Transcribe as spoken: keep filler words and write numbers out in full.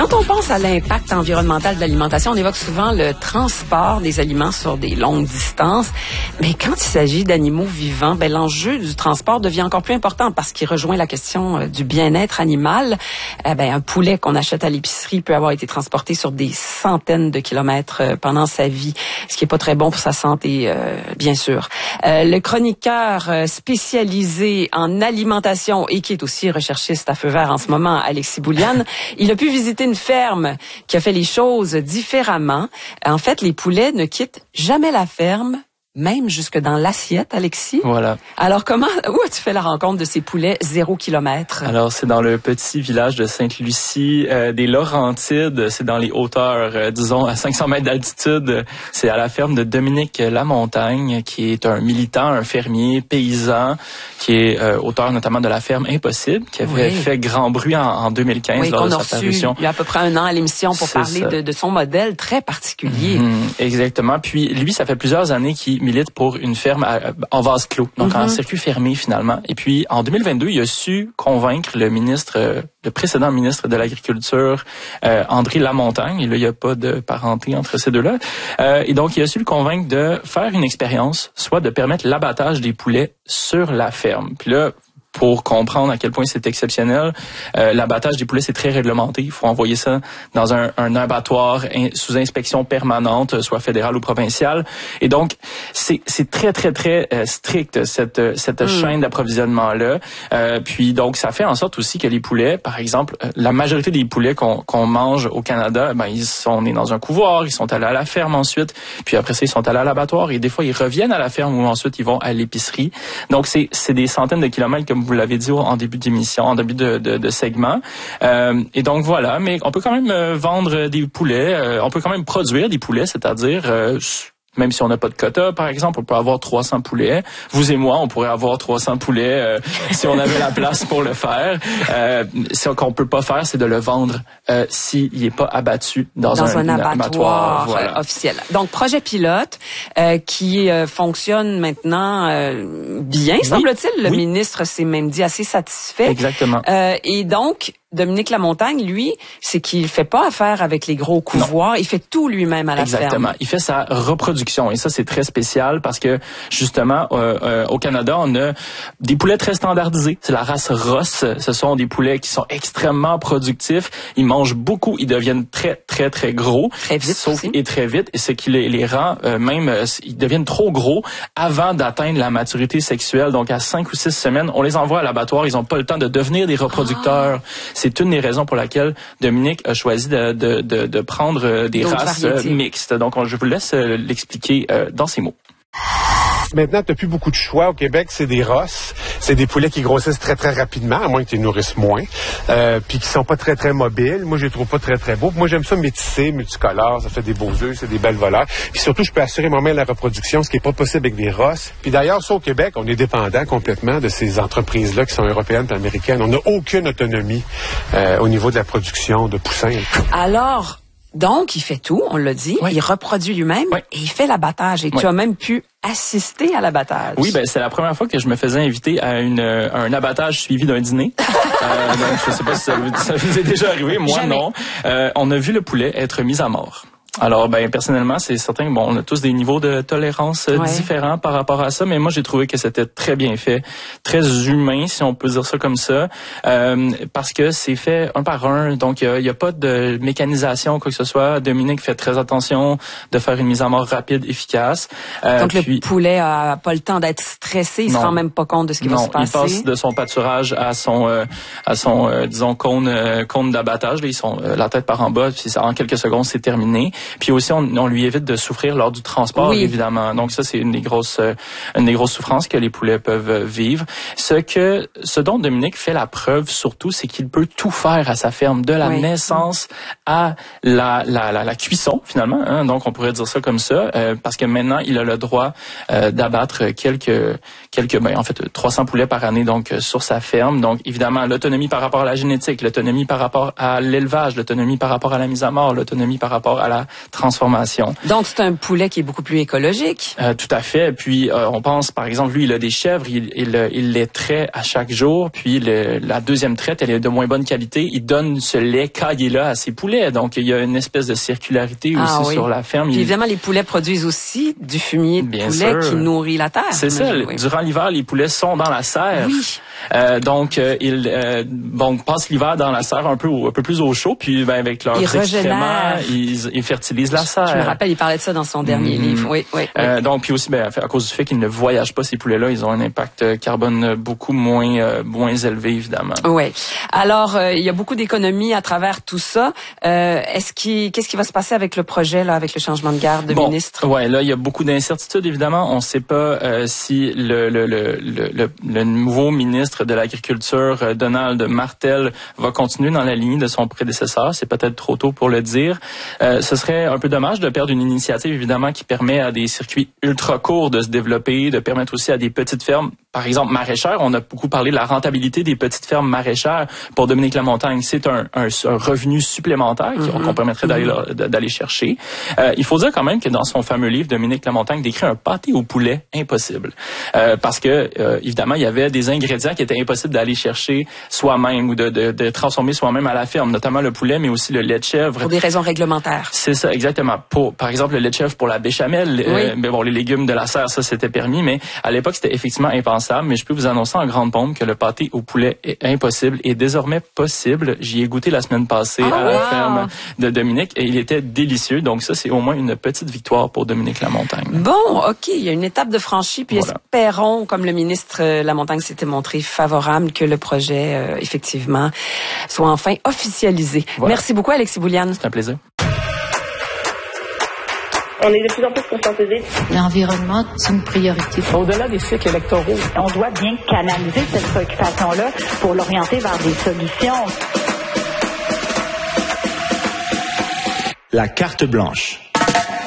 Quand on pense à l'impact environnemental de l'alimentation, on évoque souvent le transport des aliments sur des longues distances. Mais quand il s'agit d'animaux vivants, ben, l'enjeu du transport devient encore plus important parce qu'il rejoint la question euh, du bien-être animal. Eh ben, un poulet qu'on achète à l'épicerie peut avoir été transporté sur des centaines de kilomètres euh, pendant sa vie, ce qui est pas très bon pour sa santé, euh, bien sûr. Euh, le chroniqueur euh, spécialisé en alimentation et qui est aussi recherchiste à feu vert en ce moment, Alexis Bouliane, il a pu visiter une ferme qui a fait les choses différemment. En fait, les poulets ne quittent jamais la ferme, même jusque dans l'assiette, Alexis. Voilà. Alors, comment, où as-tu fait la rencontre de ces poulets zéro kilomètre? Alors, c'est dans le petit village de Sainte-Lucie, euh, des Laurentides. C'est dans les hauteurs, euh, disons, à cinq cents mètres d'altitude. C'est à la ferme de Dominique Lamontagne, qui est un militant, un fermier, paysan, qui est euh, auteur notamment de la ferme Impossible, qui avait oui. fait grand bruit en, en deux mille quinze oui, lors qu'on de a sa reçu parution. Il y a à peu près un an à l'émission pour c'est parler de, de son modèle très particulier. Mm-hmm, exactement. Puis, lui, ça fait plusieurs années qu'il milite pour une ferme à, en vase clos, donc mm-hmm. en circuit fermé finalement. Et puis en deux mille vingt-deux, il a su convaincre le ministre, le précédent ministre de l'Agriculture, euh, André Lamontagne. Et là, il n'y a pas de parenté entre ces deux-là. Euh, et donc, il a su le convaincre de faire une expérience, soit de permettre l'abattage des poulets sur la ferme. Puis là, pour comprendre à quel point c'est exceptionnel, euh, l'abattage des poulets, c'est très réglementé. Il faut envoyer ça dans un, un abattoir in, sous inspection permanente, soit fédérale ou provinciale. Et donc, c'est, c'est très, très, très euh, strict, cette, cette mmh. chaîne d'approvisionnement-là. Euh, puis, donc, ça fait en sorte aussi que les poulets, par exemple, euh, la majorité des poulets qu'on, qu'on mange au Canada, ben, ils sont nés dans un couvoir, ils sont allés à la ferme ensuite, puis après ça, ils sont allés à l'abattoir, et des fois, ils reviennent à la ferme ou ensuite, ils vont à l'épicerie. Donc, c'est, c'est des centaines de kilomètres, comme vous l'avez dit en début d'émission, en début de, de, de segment. Euh, et donc voilà, mais on peut quand même euh, vendre des poulets, euh, on peut quand même produire des poulets, c'est-à-dire euh, même si on n'a pas de quota, par exemple, on peut avoir trois cents poulets. Vous et moi, on pourrait avoir trois cents poulets euh, si on avait la place pour le faire. Euh, ce qu'on peut pas faire, c'est de le vendre euh, s'il n'est pas abattu dans, dans un, un abattoir, abattoir voilà. officiel. Donc, projet pilote euh, qui euh, fonctionne maintenant euh, bien, oui. semble-t-il. Le oui. ministre s'est même dit assez satisfait. Exactement. Euh, et donc, Dominique Lamontagne, lui, c'est qu'il fait pas affaire avec les gros couvoirs. Non. Il fait tout lui-même à la Exactement. ferme. Exactement. Il fait sa reproduction. Et ça, c'est très spécial parce que, justement, euh, euh, au Canada, on a des poulets très standardisés. C'est la race Ross. Ce sont des poulets qui sont extrêmement productifs. Ils mangent beaucoup. Ils deviennent très, très, très gros. Très vite sauf, aussi. Et très vite. Et ce qui les, les rend, euh, même, euh, ils deviennent trop gros avant d'atteindre la maturité sexuelle. Donc, à cinq ou six semaines, on les envoie à l'abattoir. Ils n'ont pas le temps de devenir des reproducteurs. Ah. C'est une des raisons pour laquelle Dominique a choisi de, de, de, de prendre des D'autres races variétés. mixtes. Donc, on, je vous laisse l'expliquer euh, dans ces mots. Maintenant, tu n'as plus beaucoup de choix. Au Québec, c'est des Ross. C'est des poulets qui grossissent très, très rapidement, à moins que tu les nourrisses moins. Euh, puis qui sont pas très, très mobiles. Moi, je les trouve pas très, très beaux. Moi, j'aime ça métissé, multicolore. Ça fait des beaux œufs, c'est des belles voleurs. Puis surtout, je peux assurer moi-même la reproduction, ce qui est pas possible avec des Ross. Puis d'ailleurs, ça, au Québec, on est dépendant complètement de ces entreprises-là qui sont européennes et américaines. On n'a aucune autonomie euh, au niveau de la production de poussins. Alors... Donc, il fait tout, on l'a dit, oui. il reproduit lui-même oui. et il fait l'abattage. Et oui. tu as même pu assister à l'abattage. Oui, ben c'est la première fois que je me faisais inviter à, une, à un abattage suivi d'un dîner. euh, donc, je sais pas si ça vous, ça vous est déjà arrivé, moi Jamais. non. Euh, on a vu le poulet être mis à mort. Alors, ben personnellement, c'est certain. Bon, on a tous des niveaux de tolérance ouais. différents par rapport à ça, mais moi j'ai trouvé que c'était très bien fait, très humain, si on peut dire ça comme ça, euh, parce que c'est fait un par un. Donc, il y, y a pas de mécanisation quoi que ce soit. Dominique fait très attention de faire une mise à mort rapide, efficace. Euh, donc, puis, le poulet a pas le temps d'être stressé. Il non, se rend même pas compte de ce qui non, va se passer. Il passe de son pâturage à son, euh, à son, euh, disons cône, euh, cône d'abattage. Là, ils sont euh, la tête par en bas. Puis en quelques secondes, c'est terminé. Puis aussi, on, on lui évite de souffrir lors du transport, oui. évidemment. Donc ça, c'est une des grosses, euh, une des grosses souffrances que les poulets peuvent vivre. Ce que, ce dont Dominique fait la preuve surtout, c'est qu'il peut tout faire à sa ferme, de la oui. naissance à la, la, la, la cuisson finalement. Hein? Donc on pourrait dire ça comme ça, euh, parce que maintenant il a le droit euh, d'abattre quelques quelques, ben, en fait, trois cents poulets par année, donc, sur sa ferme. Donc, évidemment, l'autonomie par rapport à la génétique, l'autonomie par rapport à l'élevage, l'autonomie par rapport à la mise à mort, l'autonomie par rapport à la transformation. Donc, c'est un poulet qui est beaucoup plus écologique. Euh, tout à fait. Puis, euh, on pense, par exemple, lui, il a des chèvres, il, il, il les traite à chaque jour. Puis, le, la deuxième traite, elle est de moins bonne qualité. Il donne ce lait caillé-là à ses poulets. Donc, il y a une espèce de circularité ah, aussi oui. sur la ferme. Puis, il... évidemment, les poulets produisent aussi du fumier de Bien poulet sûr. qui nourrit la terre. C'est ça. Oui. Durant l'hiver, les poulets sont dans la serre. Oui. Euh, donc, euh, ils euh, bon, passent l'hiver dans la serre un peu, au, un peu plus au chaud. Puis, ben, avec leurs excréments, ils, ils fertilisent la serre. Je me rappelle, il parlait de ça dans son dernier mm-hmm. livre. Oui, oui. oui. Euh, donc, puis aussi, ben, à cause du fait qu'ils ne voyagent pas, ces poulets-là, ils ont un impact carbone beaucoup moins, euh, moins élevé, évidemment. Oui. Alors, euh, il y a beaucoup d'économies à travers tout ça. Euh, est-ce qu'il, qu'est-ce qui va se passer avec le projet, là, avec le changement de garde de bon, ministre? Ouais, là, il y a beaucoup d'incertitudes, évidemment. On ne sait pas euh, si le, le, le, le, le nouveau ministre de l'Agriculture, euh, Donald Martel, va continuer dans la lignée de son prédécesseur. C'est peut-être trop tôt pour le dire. Euh, ce serait un peu dommage de perdre une initiative, évidemment, qui permet à des circuits ultra courts de se développer, de permettre aussi à des petites fermes, par exemple maraîchères. On a beaucoup parlé de la rentabilité des petites fermes maraîchères. Pour Dominique Lamontagne, c'est un, un, un revenu supplémentaire mm-hmm. qu'on permettrait d'aller, mm-hmm. d'aller chercher. Euh, il faut dire quand même que dans son fameux livre, Dominique Lamontagne décrit un pâté au poulet impossible. Euh, parce que, euh, évidemment, il y avait des ingrédients qui étaient impossibles d'aller chercher soi-même ou de, de, de transformer soi-même à la ferme, notamment le poulet, mais aussi le lait de chèvre. Pour des raisons réglementaires. C'est ça, exactement. Pour, par exemple, le lait de chèvre pour la béchamel, oui. euh, mais bon, les légumes de la serre, ça, c'était permis, mais à l'époque, c'était effectivement impensable. Mais je peux vous annoncer en grande pompe que le pâté au poulet est impossible et désormais possible. J'y ai goûté la semaine passée oh, à la wow. ferme de Dominique et il était délicieux. Donc ça, c'est au moins une petite victoire pour Dominique Lamontagne. Bon, OK, il y a une étape de franchie, puis voilà. Espérons, comme le ministre Lamontagne s'était montré favorable, que le projet, euh, effectivement, soit enfin officialisé. Voilà. Merci beaucoup, Alexis Bouliane. C'est un plaisir. On est de plus en plus conscientisés. L'environnement, c'est une priorité. Au-delà des cycles électoraux, on doit bien canaliser cette préoccupation-là pour l'orienter vers des solutions. La carte blanche.